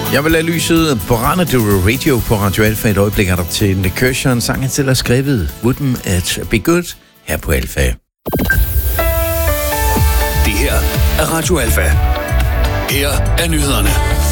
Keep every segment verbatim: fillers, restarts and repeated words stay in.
Jeg vil lade lyset brænde. Du radio på Radio Alfa. Et øjeblik er der til The Cursor. En sang til at skrevet Wouldn't It Be Good her på Alfa. Det her er Radio Alfa. Her er nyhederne.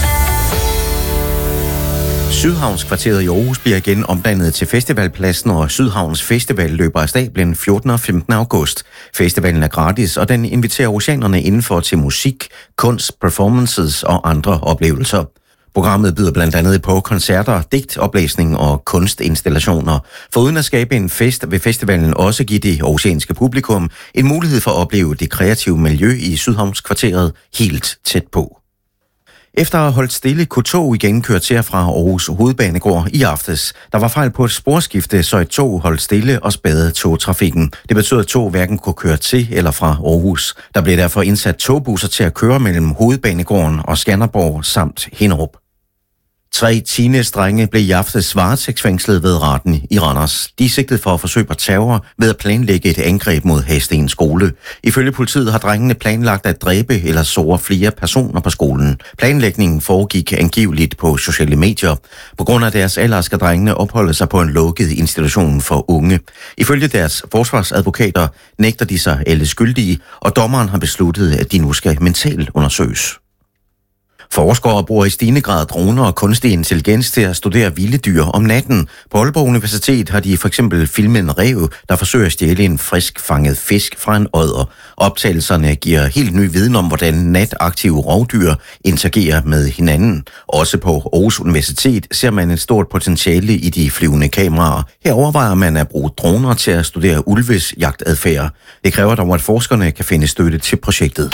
Sydhavnskvarteret i Aarhus bliver igen omdannet til festivalpladsen, og Sydhavns Festival løber af stablen fjortende og femtende august. Festivalen er gratis, og den inviterer oceanerne indenfor til musik, kunst, performances og andre oplevelser. Programmet byder blandt andet på koncerter, digtoplæsning og kunstinstallationer. Foruden at skabe en fest, vil festivalen også give det oceanske publikum en mulighed for at opleve det kreative miljø i Sydhavnskvarteret helt tæt på. Efter at have holdt stille, kunne tog igen køre til fra Aarhus Hovedbanegård i aftes. Der var fejl på et sporskifte, så et tog holdt stille og spædede togtrafikken. Det betød, at tog hverken kunne køre til eller fra Aarhus. Der blev derfor indsat togbusser til at køre mellem Hovedbanegården og Skanderborg samt Hinderup. Tre teenage-drenge blev i aftes varetægtsfængslet ved retten i Randers. De er sigtet for at forsøge på terror ved at planlægge et angreb mod Hadsten skole. Ifølge politiet har drengene planlagt at dræbe eller såre flere personer på skolen. Planlægningen foregik angiveligt på sociale medier. På grund af deres alder skal drengene opholde sig på en lukket institution for unge. Ifølge deres forsvarsadvokater nægter de sig alle skyldige, og dommeren har besluttet, at de nu skal mentalt undersøges. Forskere bruger i stigende grad droner og kunstig intelligens til at studere vilde dyr om natten. På Aalborg Universitet har de for eksempel filmet en ræv, der forsøger at stjæle en frisk fanget fisk fra en odder. Optagelserne giver helt ny viden om, hvordan nataktive rovdyr interagerer med hinanden. Også på Aarhus Universitet ser man et stort potentiale i de flyvende kameraer. Her overvejer man at bruge droner til at studere ulves jagtadfærd. Det kræver dog, at forskerne kan finde støtte til projektet.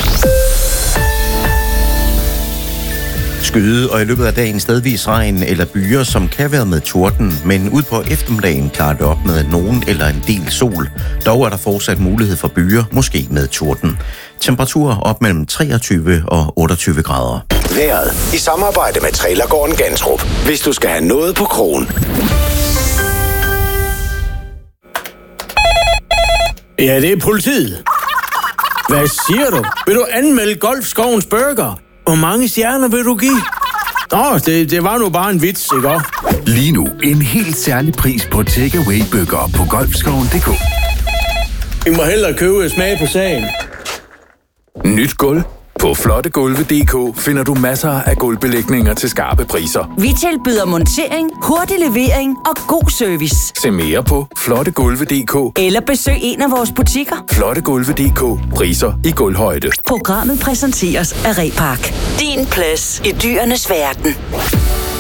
Skyde og i løbet af dagen stedvis regn eller byer, som kan være med torden, men ud på eftermiddagen klarer det op med nogen eller en del sol. Dog er der fortsat mulighed for byer, måske med torden. Temperaturer op mellem treogtyve og otteogtyve grader. Vejret i samarbejde med Trailergården Gantrup. Hvis du skal have noget på krogen. Ja, det er politiet. Hvad siger du? Vil du anmelde Golfskovens Burger? Hvor mange stjerner vil du give? Nå, det, det var nu bare en vits, ikke også? Lige nu en helt særlig pris på takeaway-bøger på golfskoven punktum d k. I må hellere købe smag på sagen. Nyt gulv. På flottegulve punktum d k finder du masser af gulvbelægninger til skarpe priser. Vi tilbyder montering, hurtig levering og god service. Se mere på flottegulve punktum d k Eller besøg en af vores butikker. Flottegulve punktum d k. Priser i gulvhøjde. Programmet præsenteres af Repark. Din plads i dyrenes verden.